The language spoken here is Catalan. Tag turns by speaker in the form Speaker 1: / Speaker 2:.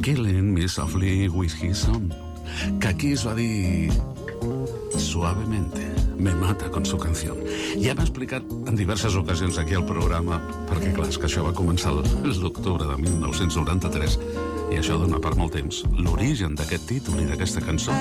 Speaker 1: Killing Me Softly with His Song, que aquí es va dir suavemente, me mata con su canción. Ja hem explicat en diverses ocasions aquí al programa, perquè clar, és que això va començar l'octubre de 1993 i això dona per molt temps, l'origen d'aquest títol i d'aquesta cançó.